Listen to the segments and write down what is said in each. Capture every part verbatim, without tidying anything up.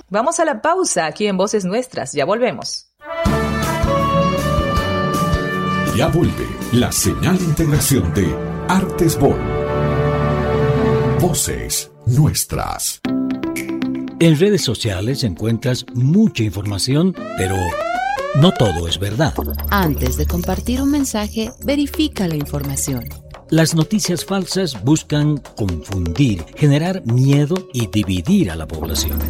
Vamos a la pausa aquí en Voces Nuestras. Ya volvemos. Ya vuelve la señal de integración de Artes Vol. Voces Nuestras. En redes sociales encuentras mucha información, pero no todo es verdad. Antes de compartir un mensaje, verifica la información. Las noticias falsas buscan confundir, generar miedo y dividir a la población.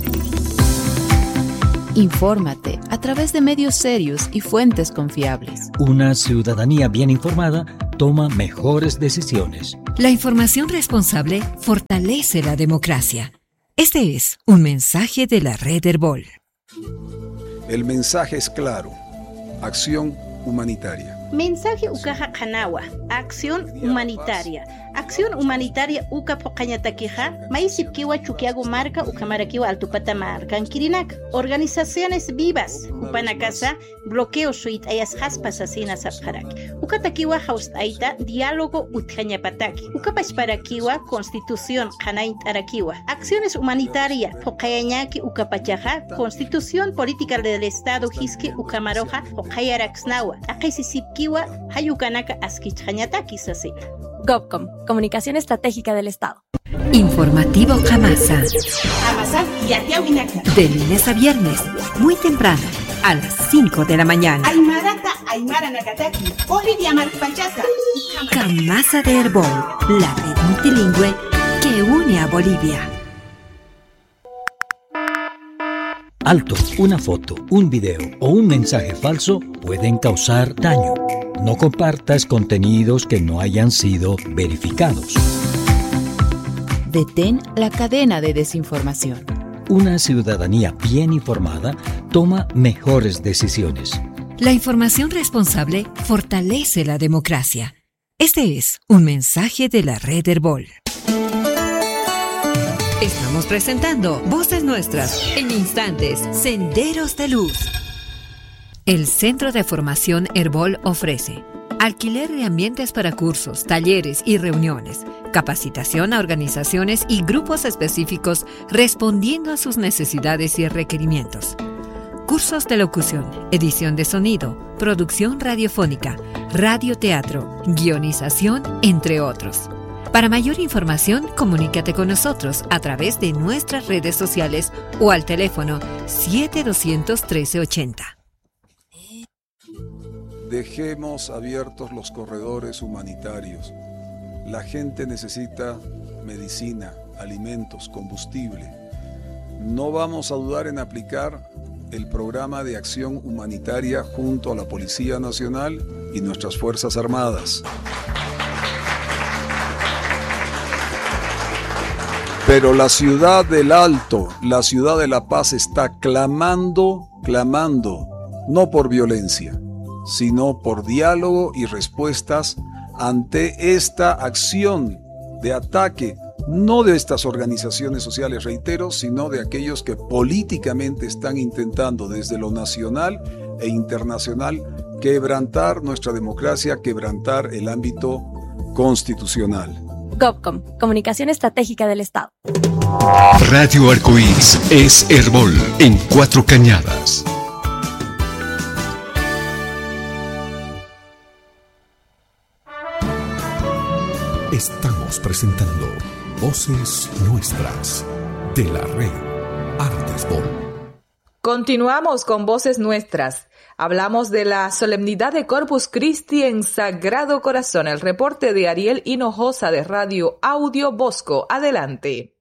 Infórmate a través de medios serios y fuentes confiables. Una ciudadanía bien informada toma mejores decisiones. La información responsable fortalece la democracia. Este es un mensaje de la Red Herbol. El mensaje es claro. Acción humanitaria. Mensaje ukaja kanawa, acción humanitaria. Acción humanitaria uka pocañataquija, maisipkiwa chuquiago marca ukamarakiwa altupata marca kirinak. Organizaciones vivas, upanakasa, bloqueo suit ayas haspas asina sapharak. Ukatakiwa haust aita, diálogo utjañapataki. Ukapachparakiwa, constitución kanaint arakiwa. Acciones humanitarias, pocayañaki ukapachaja, constitución política del Estado hiski ukamaroja, pokayaraxnawa. Akaisisipkiwa, hayukanaka askichjañataki sasina. GovCom, Comunicación Estratégica del Estado. Informativo Jamasa. Jamasa, Yatiawinaka. De lunes a viernes, muy temprano, a las cinco de la mañana. Aymarata, Aymara Nakataki, Olivia Marpachata. Jamasa de Herbol, la red multilingüe que une a Bolivia. Alto, una foto, un video o un mensaje falso pueden causar daño. No compartas contenidos que no hayan sido verificados. Detén la cadena de desinformación. Una ciudadanía bien informada toma mejores decisiones. La información responsable fortalece la democracia. Este es un mensaje de la Red Herbol. Estamos presentando Voces Nuestras. En instantes, Senderos de Luz. El Centro de Formación Herbol ofrece alquiler de ambientes para cursos, talleres y reuniones, capacitación a organizaciones y grupos específicos respondiendo a sus necesidades y requerimientos. Cursos de locución, edición de sonido, producción radiofónica, radioteatro, guionización, entre otros. Para mayor información, comunícate con nosotros a través de nuestras redes sociales o al teléfono siete dos cero cero, uno tres ocho cero. Dejemos abiertos los corredores humanitarios. La gente necesita medicina, alimentos, combustible. No vamos a dudar en aplicar el programa de acción humanitaria junto a la Policía Nacional y nuestras Fuerzas Armadas. Pero la ciudad del Alto, la ciudad de La Paz está clamando, clamando, no por violencia, sino por diálogo y respuestas ante esta acción de ataque, no de estas organizaciones sociales, reitero, sino de aquellos que políticamente están intentando desde lo nacional e internacional quebrantar nuestra democracia, quebrantar el ámbito constitucional. GovCom, Comunicación Estratégica del Estado. Radio Arcoíris es Herbol en Cuatro Cañadas. Estamos presentando Voces Nuestras de la red Artes Vol. Continuamos con Voces Nuestras. Hablamos de la solemnidad de Corpus Christi en Sagrado Corazón. El reporte de Ariel Hinojosa de Radio Audio Bosco. Adelante.